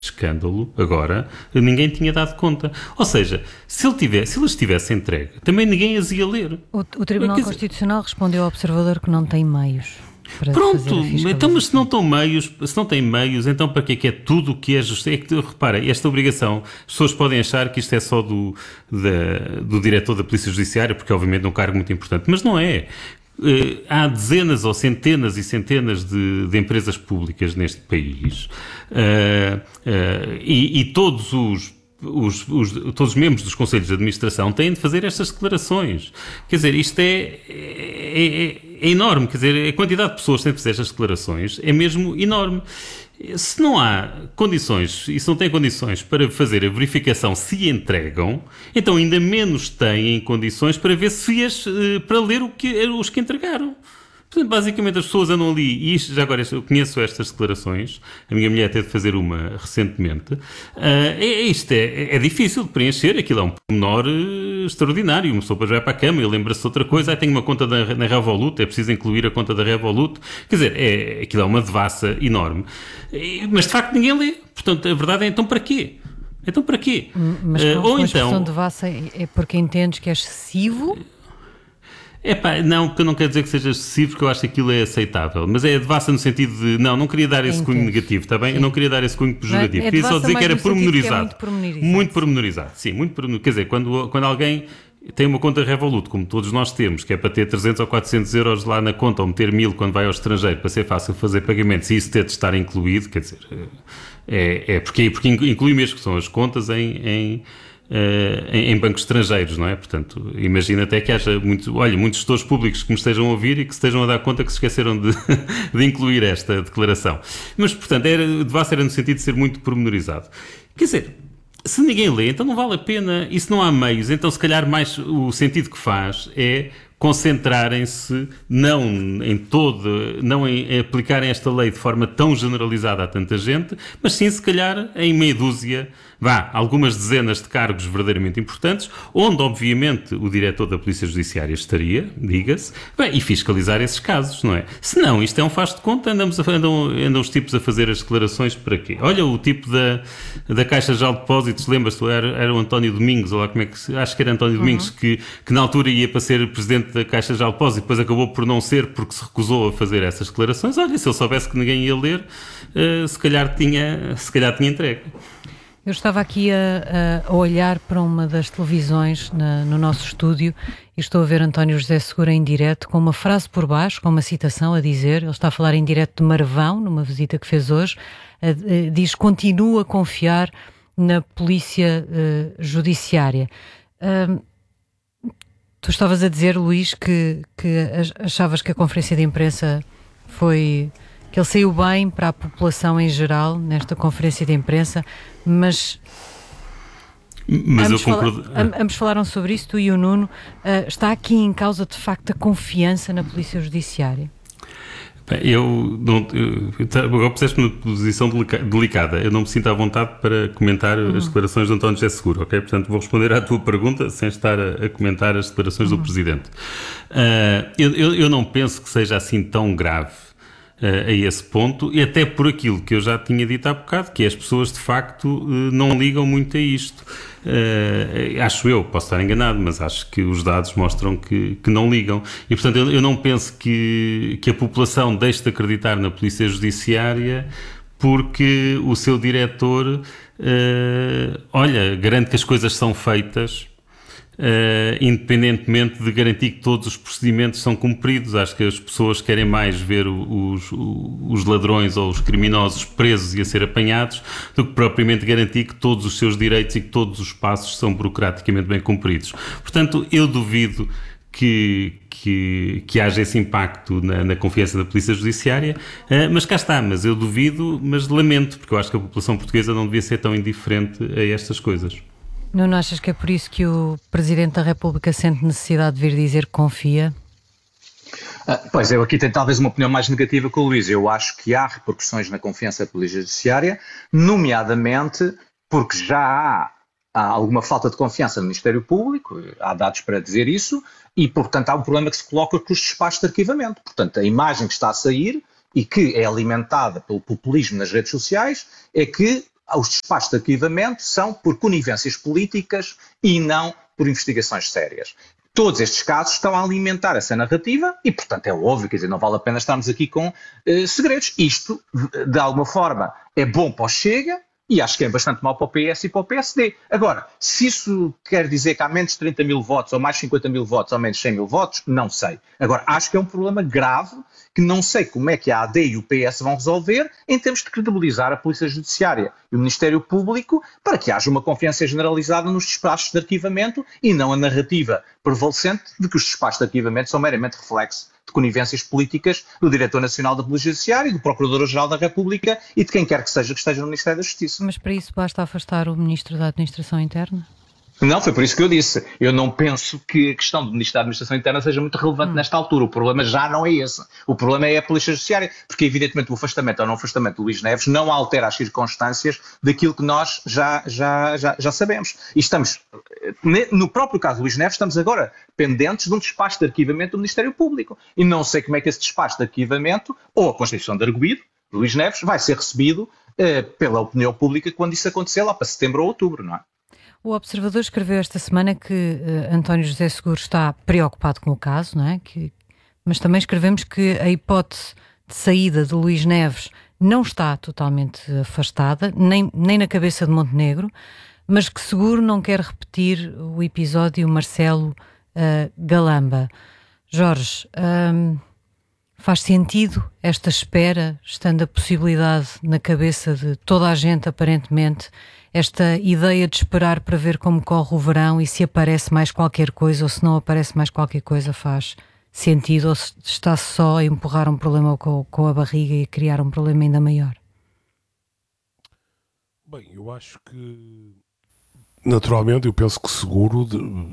escândalo, agora, ninguém tinha dado conta. Ou seja, se ele estivesse entregue, também ninguém as ia ler. O Tribunal Constitucional respondeu ao Observador que não tem meios para Pronto, fazer a fiscalização. então, mas se não tem meios, então para que é tudo o que é justo? É que, repara, esta obrigação, as pessoas podem achar que isto é só do diretor da Polícia Judiciária, porque obviamente é um cargo muito importante, mas não é. Há dezenas ou centenas e centenas de empresas públicas neste país e todos os membros dos conselhos de administração têm de fazer estas declarações. Quer dizer, isto é enorme. Quer dizer, a quantidade de pessoas que têm de fazer estas declarações é mesmo enorme. Se não há condições, e se não têm condições para fazer a verificação se entregam, então ainda menos têm condições para ver para ler os que entregaram. Portanto, basicamente as pessoas andam ali, e isto, já agora eu conheço estas declarações, a minha mulher teve de fazer uma recentemente, é difícil de preencher, aquilo é um pormenor extraordinário, uma pessoa depois vai para a cama e lembra-se de outra coisa, tem uma conta na Revolut, é preciso incluir a conta da Revolut, quer dizer, aquilo é uma devassa enorme, mas de facto ninguém lê, portanto a verdade é então para quê? Então para quê? Mas com a expressão devassa é porque entendes que é excessivo? Não, porque eu não quero dizer que seja excessivo, porque eu acho que aquilo é aceitável, mas é devassa no sentido de, não queria dar esse cunho negativo, está bem? Sim. Eu não queria dar esse cunho pejorativo, queria só dizer que era pormenorizado. Muito pormenorizado, sim, muito pormenorizado. Quer dizer, quando alguém tem uma conta Revolut, como todos nós temos, que é para ter 300 ou 400 euros lá na conta, ou meter 1000 quando vai ao estrangeiro, para ser fácil fazer pagamentos, e isso ter de estar incluído, quer dizer, porque inclui mesmo que são as contas em bancos estrangeiros, não é? Portanto, imagina até que haja muitos gestores públicos que me estejam a ouvir e que se estejam a dar conta que se esqueceram de incluir esta declaração. Mas, portanto, devassa era no sentido de ser muito pormenorizado. Quer dizer, se ninguém lê, então não vale a pena, e se não há meios, então se calhar mais o sentido que faz é concentrarem-se não em aplicarem esta lei de forma tão generalizada a tanta gente, mas sim, se calhar, em meia dúzia, algumas dezenas de cargos verdadeiramente importantes, onde, obviamente, o diretor da Polícia Judiciária estaria, diga-se, e fiscalizar esses casos, não é? Se não, isto é um faz de conta, andam os tipos a fazer as declarações para quê? Olha, o tipo da Caixa Geral de Depósitos, lembras-te, era o António Domingos, ou lá acho que era António Domingos, que na altura ia para ser presidente da Caixa Geral de Depósitos e depois acabou por não ser porque se recusou a fazer essas declarações. Olha, se ele soubesse que ninguém ia ler, se calhar tinha entregue. Eu estava aqui a olhar para uma das televisões no nosso estúdio e estou a ver António José Segura em direto com uma frase por baixo, com uma citação a dizer, ele está a falar em direto de Marvão, numa visita que fez hoje, diz: continua a confiar na Polícia Judiciária. Tu estavas a dizer, Luís, que achavas que a conferência de imprensa que ele saiu bem para a população em geral nesta conferência de imprensa, mas eu concordo. Ambos falaram sobre isso, tu e o Nuno. Está aqui em causa, de facto, a confiança na Polícia Judiciária? Agora puseste-me numa posição delicada. Eu não me sinto à vontade para comentar as declarações de António José Seguro, ok? Portanto, vou responder à tua pergunta sem estar a comentar as declarações do Presidente. Eu não penso que seja assim tão grave a esse ponto, e até por aquilo que eu já tinha dito há bocado, que as pessoas de facto não ligam muito a isto. Acho eu, posso estar enganado, mas acho que os dados mostram que não ligam. E portanto eu não penso que a população deixe de acreditar na Polícia Judiciária porque o seu diretor garante que as coisas são feitas, independentemente de garantir que todos os procedimentos são cumpridos. Acho que as pessoas querem mais ver os ladrões ou os criminosos presos e a ser apanhados do que propriamente garantir que todos os seus direitos e que todos os passos são burocraticamente bem cumpridos. Portanto, eu duvido que haja esse impacto na confiança da Polícia Judiciária, mas cá está, mas eu duvido, mas lamento, porque eu acho que a população portuguesa não devia ser tão indiferente a estas coisas. Não achas que é por isso que o Presidente da República sente necessidade de vir dizer que confia? Pois, eu aqui tenho talvez uma opinião mais negativa que o Luís. Eu acho que há repercussões na confiança da Polícia Judiciária, nomeadamente porque já há alguma falta de confiança no Ministério Público, há dados para dizer isso, e portanto há um problema que se coloca com os despachos de arquivamento. Portanto, a imagem que está a sair e que é alimentada pelo populismo nas redes sociais é que os despachos de arquivamento são por conivências políticas e não por investigações sérias. Todos estes casos estão a alimentar essa narrativa e, portanto, é óbvio, quer dizer, não vale a pena estarmos aqui com segredos. Isto, de alguma forma, é bom para o Chega e acho que é bastante mau para o PS e para o PSD. Agora, se isso quer dizer que há menos de 30 mil votos, ou mais 50 mil votos, ou menos 100 mil votos, não sei. Agora, acho que é um problema grave que não sei como é que a AD e o PS vão resolver em termos de credibilizar a Polícia Judiciária e o Ministério Público para que haja uma confiança generalizada nos despachos de arquivamento e não a narrativa prevalecente de que os despachos de arquivamento são meramente reflexo de conivências políticas do Diretor Nacional da Polícia Judiciária, do Procurador-Geral da República e de quem quer que esteja no Ministério da Justiça. Mas para isso basta afastar o Ministro da Administração Interna? Não, foi por isso que eu disse. Eu não penso que a questão do Ministro da Administração Interna seja muito relevante nesta altura. O problema já não é esse. O problema é a Polícia Judiciária, porque evidentemente o afastamento ou não afastamento de Luís Neves não altera as circunstâncias daquilo que nós já sabemos. E estamos, no próprio caso de Luís Neves, estamos agora pendentes de um despacho de arquivamento do Ministério Público. E não sei como é que esse despacho de arquivamento, ou a constituição de arguido, de Luís Neves, vai ser recebido pela opinião pública quando isso acontecer lá para setembro ou outubro, não é? O Observador escreveu esta semana que António José Seguro está preocupado com o caso, não é? Mas também escrevemos que a hipótese de saída de Luís Neves não está totalmente afastada, nem na cabeça de Montenegro, mas que Seguro não quer repetir o episódio Marcelo Galamba. Jorge, faz sentido esta espera, estando a possibilidade na cabeça de toda a gente, aparentemente, esta ideia de esperar para ver como corre o verão e se aparece mais qualquer coisa ou se não aparece mais qualquer coisa faz sentido, ou se está-se só a empurrar um problema com a barriga e a criar um problema ainda maior? Bem, eu acho que naturalmente eu penso que Seguro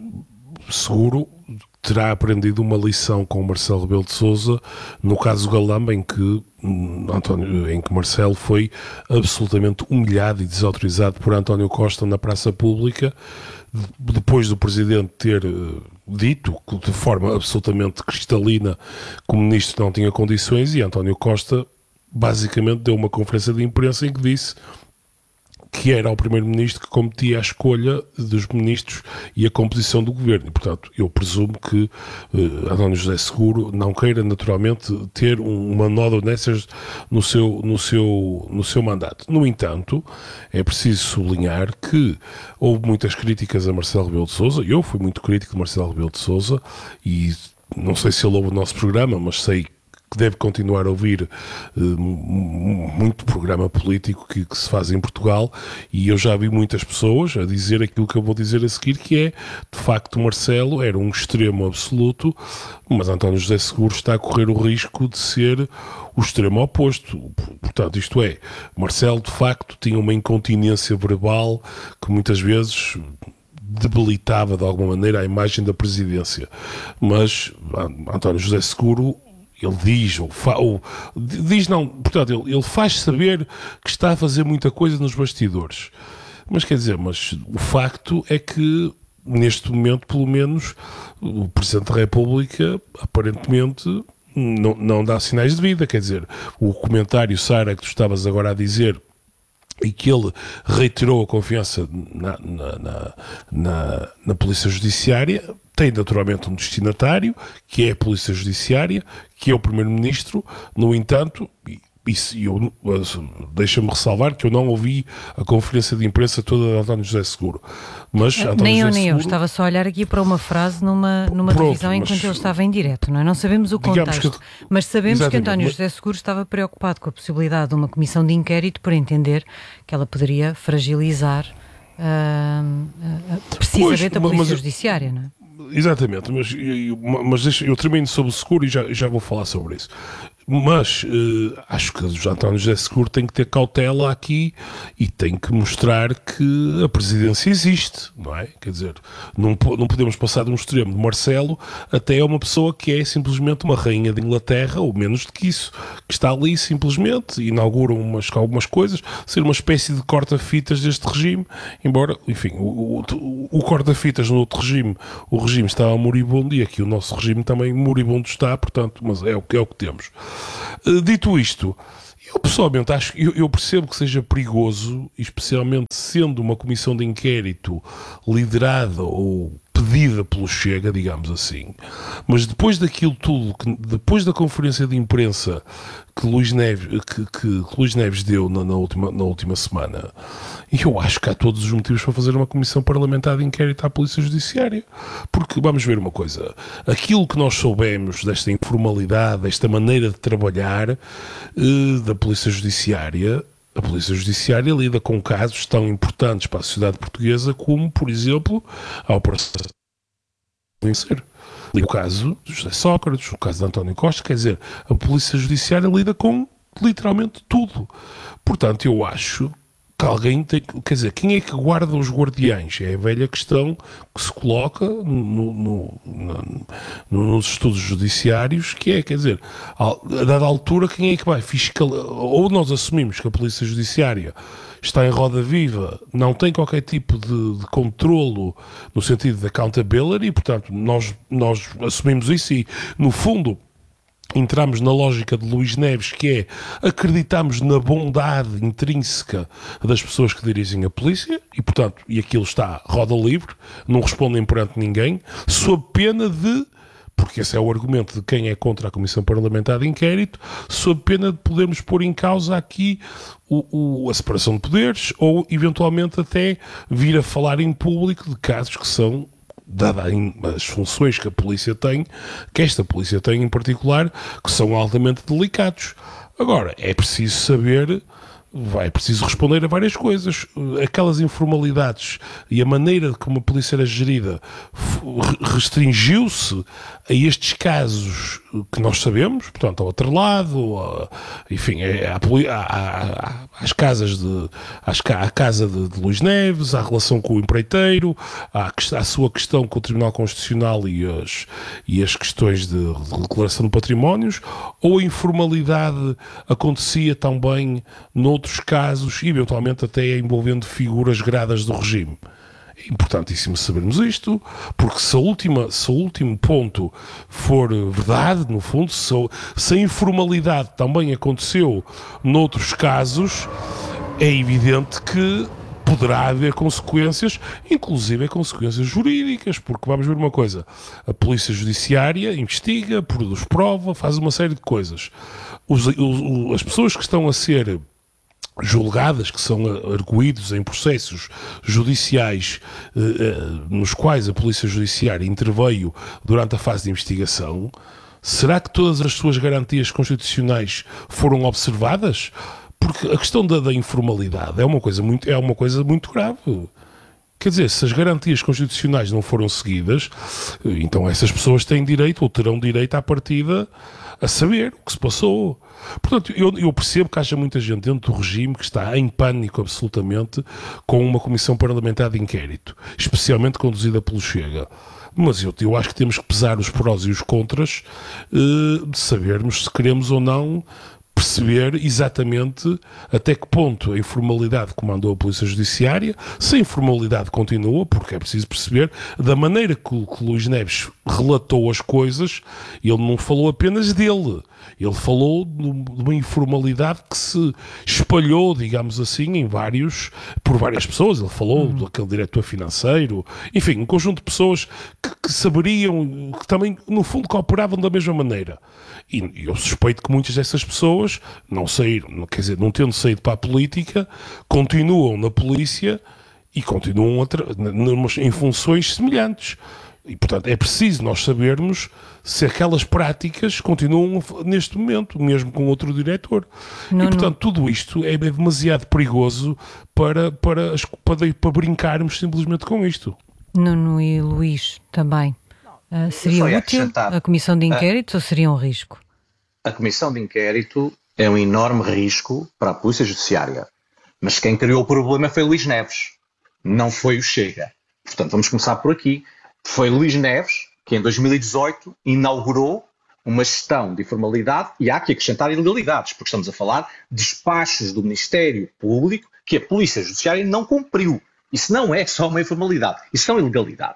terá aprendido uma lição com o Marcelo Rebelo de Sousa no caso Galamba, em que Marcelo foi absolutamente humilhado e desautorizado por António Costa na praça pública, depois do Presidente ter dito de forma absolutamente cristalina que o Ministro não tinha condições, e António Costa basicamente deu uma conferência de imprensa em que disse que era o Primeiro-Ministro que competia a escolha dos ministros e a composição do governo. E, portanto, eu presumo que António José Seguro não queira naturalmente ter uma nódoa nessas no seu mandato. No entanto, é preciso sublinhar que houve muitas críticas a Marcelo Rebelo de Sousa. Eu fui muito crítico de Marcelo Rebelo de Sousa e não sei se ele ouve o nosso programa, mas sei que deve continuar a ouvir muito programa político que se faz em Portugal, e eu já vi muitas pessoas a dizer aquilo que eu vou dizer a seguir, que é, de facto, Marcelo era um extremo absoluto, mas António José Seguro está a correr o risco de ser o extremo oposto. Portanto, isto é, Marcelo, de facto, tinha uma incontinência verbal que muitas vezes debilitava de alguma maneira a imagem da presidência, mas António José Seguro, ele ele faz saber que está a fazer muita coisa nos bastidores. Mas quer dizer, o facto é que neste momento, pelo menos, o Presidente da República aparentemente não dá sinais de vida. Quer dizer, o comentário, Sara, que tu estavas agora a dizer, e que ele reiterou a confiança na Polícia Judiciária, tem naturalmente um destinatário, que é a Polícia Judiciária, que é o Primeiro-Ministro. No entanto, deixa-me ressalvar que eu não ouvi a conferência de imprensa toda de António José Seguro. Mas nem eu, estava só a olhar aqui para uma frase numa televisão enquanto ele estava em direto, não é? Não sabemos o contexto, mas sabemos que António José Seguro estava preocupado com a possibilidade de uma comissão de inquérito, por entender que ela poderia fragilizar precisamente a Polícia Judiciária, não é? Exatamente, mas eu termino sobre o Seguro e já vou falar sobre isso. Mas acho que o António José Seguro tem que ter cautela aqui e tem que mostrar que a presidência existe, não é? Quer dizer, não podemos passar de um extremo de Marcelo até uma pessoa que é simplesmente uma rainha de Inglaterra, ou menos do que isso, que está ali simplesmente, inaugura algumas coisas, ser uma espécie de corta-fitas deste regime, embora, enfim, o corta-fitas no outro regime, o regime estava moribundo e aqui o nosso regime também moribundo está, portanto, mas é o que temos. Dito isto, Pessoalmente, eu percebo que seja perigoso, especialmente sendo uma comissão de inquérito liderada ou pedida pelo Chega, digamos assim, mas depois daquilo tudo, depois da conferência de imprensa que Luís Neves deu na última semana, eu acho que há todos os motivos para fazer uma comissão parlamentar de inquérito à Polícia Judiciária, porque vamos ver uma coisa, aquilo que nós soubemos desta informalidade, desta maneira de trabalhar da Polícia Judiciária, a Polícia Judiciária lida com casos tão importantes para a sociedade portuguesa como, por exemplo, a Operação Vencer. O caso de José Sócrates, o caso de António Costa, quer dizer, a Polícia Judiciária lida com literalmente tudo. Portanto, eu acho que alguém tem... Quer dizer, quem é que guarda os guardiães? É a velha questão que se coloca nos estudos judiciários, que é, quer dizer, a dada altura, quem é que vai fiscalizar? Ou nós assumimos que a Polícia Judiciária está em roda viva, não tem qualquer tipo de controlo no sentido de accountability, e, portanto, nós assumimos isso e, no fundo, entramos na lógica de Luís Neves, que é acreditamos na bondade intrínseca das pessoas que dirigem a polícia e, portanto, e aquilo está roda livre, não respondem perante ninguém, sob pena de, porque esse é o argumento de quem é contra a Comissão Parlamentar de Inquérito, sob pena de podermos pôr em causa aqui a separação de poderes ou, eventualmente, até vir a falar em público de casos que são, dadas as funções que a polícia tem, que esta polícia tem em particular, que são altamente delicados. Agora, é preciso saber, é preciso responder a várias coisas. Aquelas informalidades e a maneira como a polícia era gerida restringiu-se a estes casos que nós sabemos, portanto, ao outro lado, enfim, à casa de Luís Neves, à relação com o empreiteiro, à sua questão com o Tribunal Constitucional e as questões de declaração de patrimónios, ou a informalidade acontecia também noutros casos, eventualmente até envolvendo figuras gradas do regime. É importantíssimo sabermos isto, porque se o último ponto for verdade, no fundo, se a informalidade também aconteceu noutros casos, é evidente que poderá haver consequências, inclusive consequências jurídicas, porque vamos ver uma coisa, a Polícia Judiciária investiga, produz prova, faz uma série de coisas. As pessoas que estão a ser julgadas, que são arguídos em processos judiciais nos quais a Polícia Judiciária interveio durante a fase de investigação, será que todas as suas garantias constitucionais foram observadas? Porque a questão da informalidade é uma coisa muito grave. Quer dizer, se as garantias constitucionais não foram seguidas, então essas pessoas têm direito, ou terão direito à partida, a saber o que se passou. Portanto, eu percebo que haja muita gente dentro do regime que está em pânico absolutamente com uma comissão parlamentar de inquérito, especialmente conduzida pelo Chega. Mas eu acho que temos que pesar os prós e os contras de sabermos se queremos ou não perceber exatamente até que ponto a informalidade comandou a Polícia Judiciária, se a informalidade continua, porque é preciso perceber da maneira que Luís Neves relatou as coisas, ele não falou apenas dele, ele falou de uma informalidade que se espalhou, digamos assim, por várias pessoas. Ele falou daquele diretor financeiro, enfim, um conjunto de pessoas que saberiam, que também, no fundo, cooperavam da mesma maneira. E eu suspeito que muitas dessas pessoas não tendo saído para a política, continuam na polícia e continuam em funções semelhantes. E, portanto, é preciso nós sabermos se aquelas práticas continuam neste momento, mesmo com outro diretor. E, portanto, tudo isto é demasiado perigoso para brincarmos simplesmente com isto. Nuno e Luís também. Seria útil a comissão de inquérito ou seria um risco? A comissão de inquérito é um enorme risco para a Polícia Judiciária. Mas quem criou o problema foi Luís Neves, não foi o Chega. Portanto, vamos começar por aqui. Foi Luís Neves que, em 2018, inaugurou uma gestão de informalidade, e há que acrescentar ilegalidades, porque estamos a falar de despachos do Ministério Público que a Polícia Judiciária não cumpriu. Isso não é só uma informalidade, isso são ilegalidades.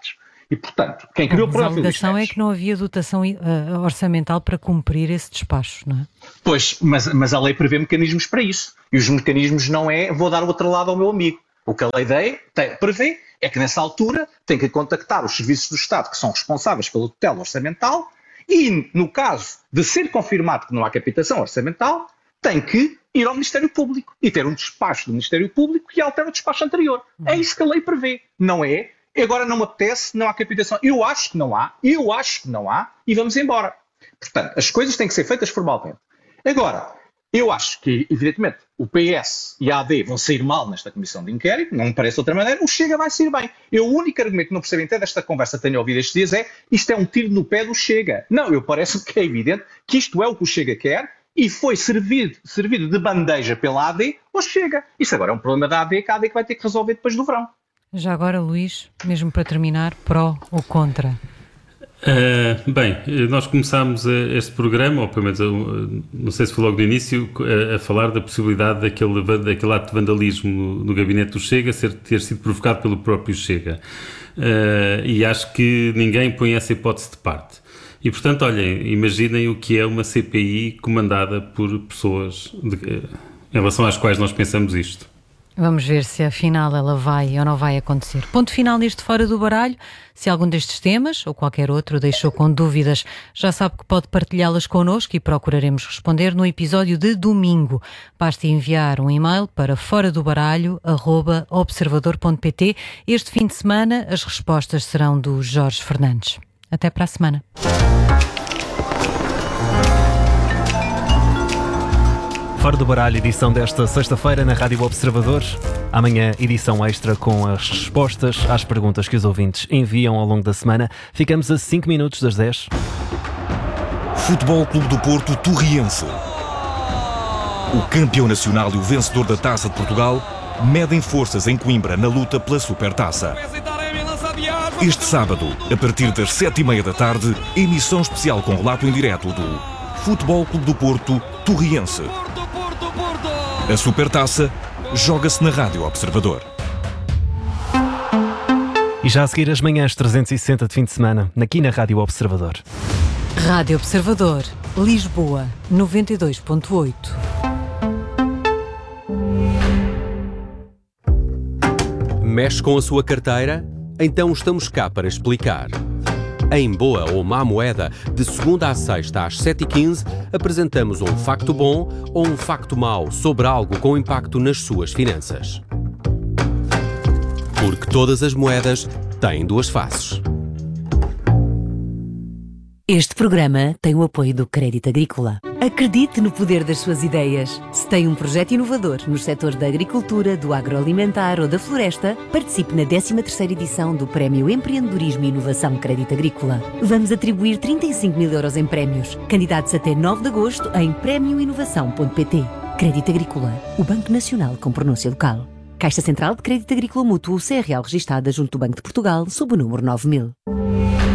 E, portanto, quem criou o problema foi o Luís Neves. A alegação é que não havia dotação orçamental para cumprir esse despacho, não é? Pois, mas a lei prevê mecanismos para isso. E os mecanismos não é vou dar o outro lado ao meu amigo. O que a lei prevê é que nessa altura tem que contactar os serviços do Estado que são responsáveis pela tutela orçamental e, no caso de ser confirmado que não há captação orçamental, tem que ir ao Ministério Público e ter um despacho do Ministério Público que altera o despacho anterior. É isso que a lei prevê. Não é? Agora não me apetece, não há captação. Eu acho que não há e vamos embora. Portanto, as coisas têm que ser feitas formalmente. Agora, eu acho que, evidentemente, o PS e a AD vão sair mal nesta comissão de inquérito, não me parece de outra maneira, o Chega vai sair bem. O único argumento que não percebo até desta conversa que tenho ouvido estes dias é isto é um tiro no pé do Chega. Não, parece-me que é evidente que isto é o que o Chega quer e foi servido de bandeja pela AD ou Chega. Isso agora é um problema da AD que a AD que vai ter que resolver depois do verão. Já agora, Luís, mesmo para terminar, pró ou contra? Bem, nós começámos este programa, ou pelo menos, não sei se foi logo no início, a falar da possibilidade daquele ato de vandalismo no gabinete do Chega ter sido provocado pelo próprio Chega. E acho que ninguém põe essa hipótese de parte. E, portanto, olhem, imaginem o que é uma CPI comandada por pessoas em relação às quais nós pensamos isto. Vamos ver se afinal ela vai ou não vai acontecer. Ponto final neste Fora do Baralho. Se algum destes temas ou qualquer outro deixou com dúvidas, já sabe que pode partilhá-las connosco e procuraremos responder no episódio de domingo. Basta enviar um e-mail para foradobaralho@observador.pt. Este fim de semana as respostas serão do Jorge Fernandes. Até para a semana. Fora do Baralho, edição desta sexta-feira na Rádio Observador. Amanhã, edição extra com as respostas às perguntas que os ouvintes enviam ao longo da semana. Ficamos a 5 minutos das 10. Futebol Clube do Porto Torriense. O campeão nacional e o vencedor da Taça de Portugal medem forças em Coimbra na luta pela Supertaça. Este sábado, a partir das 7h30 da tarde, emissão especial com relato em direto do Futebol Clube do Porto Torriense. A Supertaça joga-se na Rádio Observador. E já a seguir as manhãs 360 de fim de semana, aqui na Rádio Observador. Rádio Observador, Lisboa, 92.8. Mexe com a sua carteira? Então estamos cá para explicar. Em Boa ou Má Moeda, de segunda à sexta às 7h15, apresentamos um facto bom ou um facto mau sobre algo com impacto nas suas finanças. Porque todas as moedas têm duas faces. Este programa tem o apoio do Crédito Agrícola. Acredite no poder das suas ideias. Se tem um projeto inovador nos setores da agricultura, do agroalimentar ou da floresta, participe na 13ª edição do Prémio Empreendedorismo e Inovação Crédito Agrícola. Vamos atribuir 35.000 euros em prémios. Candidatos até 9 de agosto em premioinovação.pt. Crédito Agrícola, o Banco Nacional com pronúncia local. Caixa Central de Crédito Agrícola Mútuo, CRL registada junto do Banco de Portugal, sob o número 9000.